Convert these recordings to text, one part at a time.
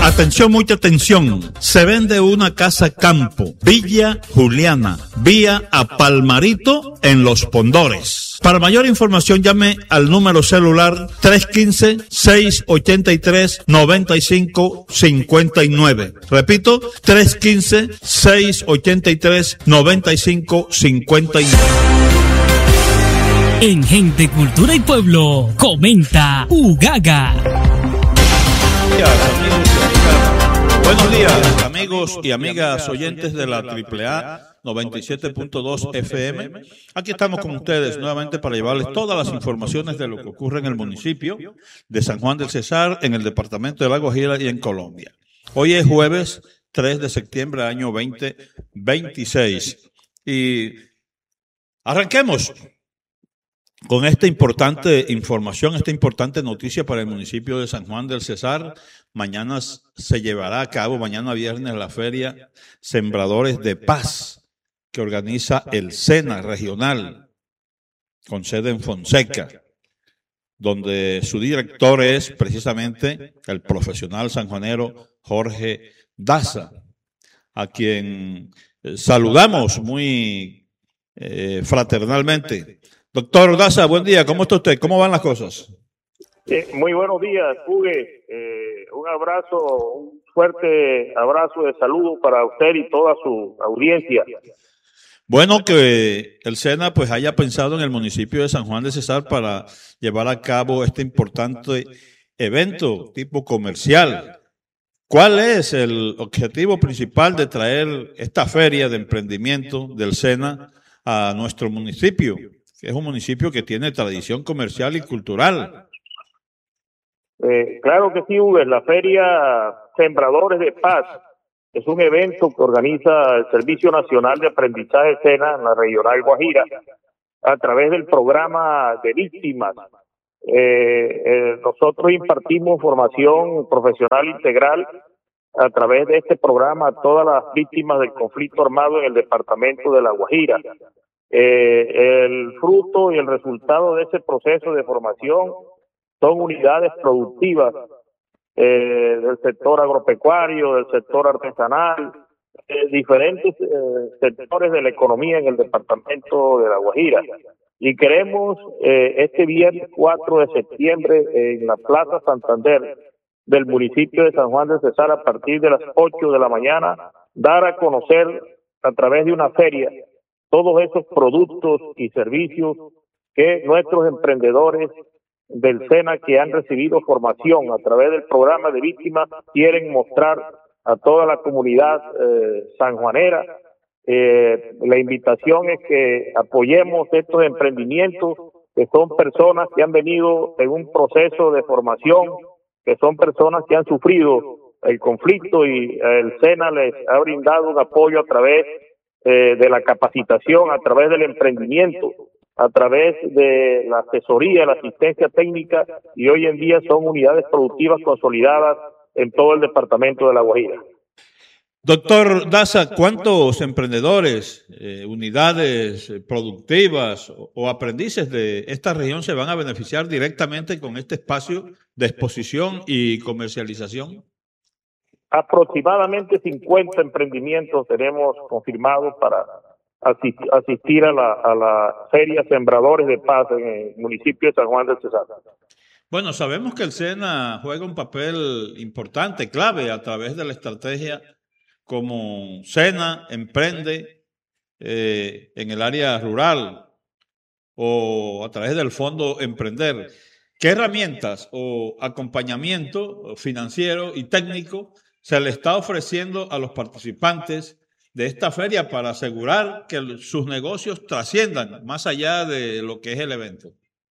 Atención, mucha atención. Se vende una casa campo, Villa Juliana, vía a Palmarito en Los Pondores. Para mayor información llame al número celular 315-683-9559. Repito, 315-683-9559. En Gente, Cultura y Pueblo, comenta Ugaga. Buenos días, amigos y amigas oyentes de la AAA 97.2 FM. Aquí estamos con ustedes nuevamente para llevarles todas las informaciones de lo que ocurre en el municipio de San Juan del Cesar, en el departamento de La Guajira y en Colombia. Hoy es jueves 3 de septiembre del año 2026 y arranquemos con esta importante información, esta importante noticia para el municipio de San Juan del Cesar. Mañana se llevará a cabo, mañana viernes, la feria Sembradores de Paz que organiza el SENA regional con sede en Fonseca, donde su director es precisamente el profesional sanjuanero Jorge Daza, a quien saludamos muy fraternalmente. Doctor Daza, buen día. ¿Cómo está usted? ¿Cómo van las cosas? Muy buenos días, Hugue. Un abrazo, un fuerte abrazo de saludo para usted y toda su audiencia. Bueno, que el SENA pues haya pensado en el municipio de San Juan de Cesar para llevar a cabo este importante evento tipo comercial. ¿Cuál es el objetivo principal de traer esta feria de emprendimiento del SENA a nuestro municipio? Es un municipio que tiene tradición comercial y cultural. Claro que sí, Hugo. La Feria Sembradores de Paz es un evento que organiza el Servicio Nacional de Aprendizaje SENA en la Regional Guajira a través del programa de víctimas. Nosotros impartimos formación profesional integral a través de este programa a todas las víctimas del conflicto armado en el departamento de La Guajira. El fruto y el resultado de ese proceso de formación son unidades productivas del sector agropecuario, del sector artesanal, diferentes sectores de la economía en el departamento de La Guajira. Y queremos este viernes 4 de septiembre en la Plaza Santander del municipio de San Juan de Cesar, a partir de las 8 de la mañana, dar a conocer a través de una feria todos esos productos y servicios que nuestros emprendedores del SENA, que han recibido formación a través del programa de víctimas, quieren mostrar a toda la comunidad sanjuanera. La invitación es que apoyemos estos emprendimientos, que son personas que han venido en un proceso de formación, que son personas que han sufrido el conflicto, y el SENA les ha brindado un apoyo a través de la capacitación, a través del emprendimiento, a través de la asesoría, la asistencia técnica, y hoy en día son unidades productivas consolidadas en todo el departamento de La Guajira. Doctor Daza, ¿cuántos emprendedores, unidades productivas o aprendices de esta región se van a beneficiar directamente con este espacio de exposición y comercialización? Aproximadamente 50 emprendimientos tenemos confirmados para asistir a la Feria Sembradores de Paz en el municipio de San Juan del Cesar. Bueno, sabemos que el SENA juega un papel importante, clave, a través de la estrategia como SENA emprende en el área rural o a través del Fondo Emprender. ¿Qué herramientas o acompañamiento financiero y técnico se le está ofreciendo a los participantes de esta feria para asegurar que sus negocios trasciendan más allá de lo que es el evento?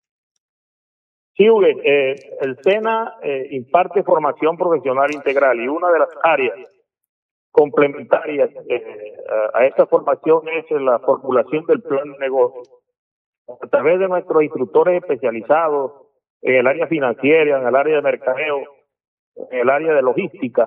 Sí, Hugo, el SENA imparte formación profesional integral, y una de las áreas complementarias a esta formación es la formulación del plan de negocio. A través de nuestros instructores especializados en el área financiera, en el área de mercadeo, en el área de logística,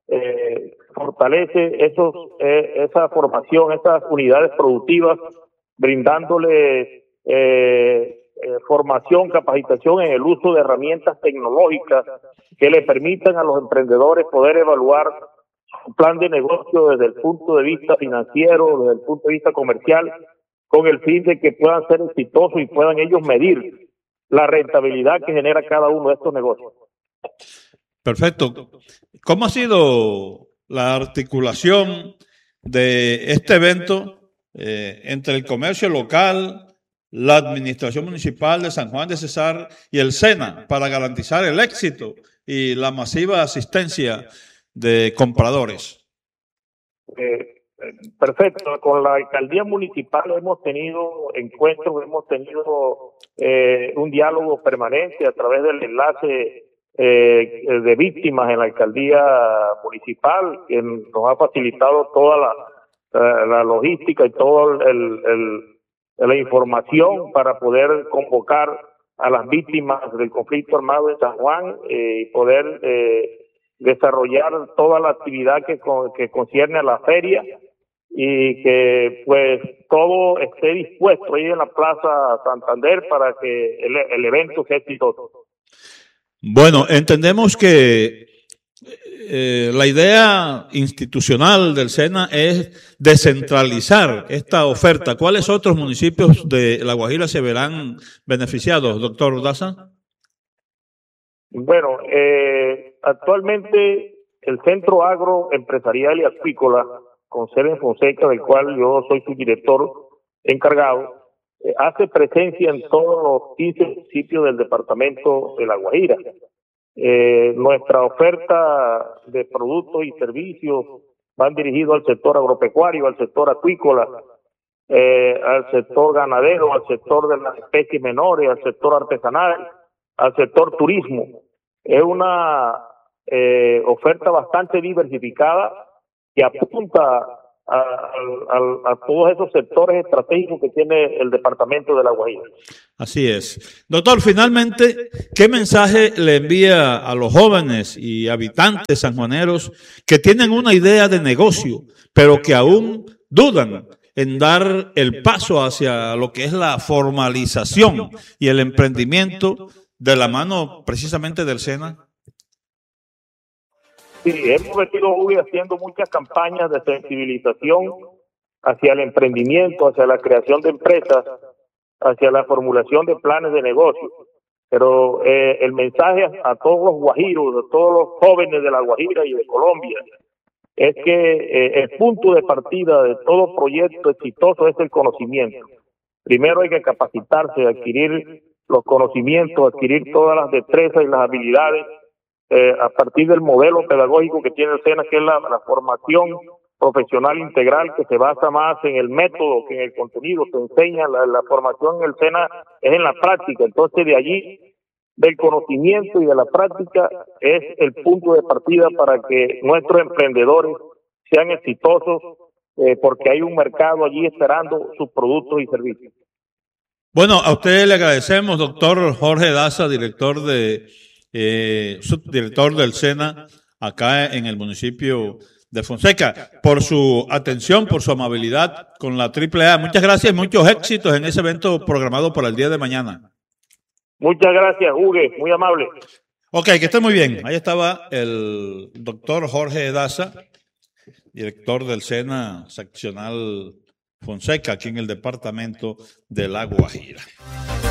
fortalece esa formación, esas unidades productivas, brindándole formación, capacitación en el uso de herramientas tecnológicas que le permitan a los emprendedores poder evaluar su plan de negocio desde el punto de vista financiero, desde el punto de vista comercial, con el fin de que puedan ser exitosos y puedan ellos medir la rentabilidad que genera cada uno de estos negocios. Perfecto. ¿Cómo ha sido la articulación de este evento entre el comercio local, la administración municipal de San Juan de Cesar y el SENA para garantizar el éxito y la masiva asistencia de compradores? Perfecto. Con la alcaldía municipal hemos tenido encuentros, hemos tenido un diálogo permanente a través del enlace de víctimas en la alcaldía municipal, que nos ha facilitado toda la logística y toda la información para poder convocar a las víctimas del conflicto armado en San Juan y poder desarrollar toda la actividad que concierne a la feria, y que pues todo esté dispuesto ahí en la Plaza Santander para que el evento sea exitoso. Bueno, entendemos que la idea institucional del SENA es descentralizar esta oferta. ¿Cuáles otros municipios de La Guajira se verán beneficiados, doctor Daza? Bueno, actualmente el Centro Agroempresarial y Acuícola, con sede en Fonseca, del cual yo soy su director encargado, hace presencia en todos los 15 municipios del departamento de La Guajira. Nuestra oferta de productos y servicios van dirigidos al sector agropecuario, al sector acuícola, al sector ganadero, al sector de las especies menores, al sector artesanal, al sector turismo. Es una oferta bastante diversificada que apunta a todos esos sectores estratégicos que tiene el departamento de La Guajira. Así es. Doctor, finalmente, ¿qué mensaje le envía a los jóvenes y habitantes sanjuaneros que tienen una idea de negocio, pero que aún dudan en dar el paso hacia lo que es la formalización y el emprendimiento de la mano precisamente del SENA? Sí, hemos venido hoy haciendo muchas campañas de sensibilización hacia el emprendimiento, hacia la creación de empresas, hacia la formulación de planes de negocio. Pero el mensaje a todos los guajiros, a todos los jóvenes de La Guajira y de Colombia, es que el punto de partida de todo proyecto exitoso es el conocimiento. Primero hay que capacitarse, adquirir los conocimientos, adquirir todas las destrezas y las habilidades a partir del modelo pedagógico que tiene el SENA, que es la formación profesional integral, que se basa más en el método que en el contenido. Se enseña, la formación en el SENA es en la práctica. Entonces, de allí, del conocimiento y de la práctica, es el punto de partida para que nuestros emprendedores sean exitosos, porque hay un mercado allí esperando sus productos y servicios. Bueno, a usted le agradecemos, doctor Jorge Daza, director subdirector del SENA acá en el municipio de Fonseca, por su atención, por su amabilidad con la AAA. Muchas gracias y muchos éxitos en ese evento programado para el día de mañana. Muchas gracias, Hugo, muy amable. Ok, que esté muy bien. Ahí estaba el doctor Jorge Daza, director del SENA seccional Fonseca, aquí en el departamento de La Guajira.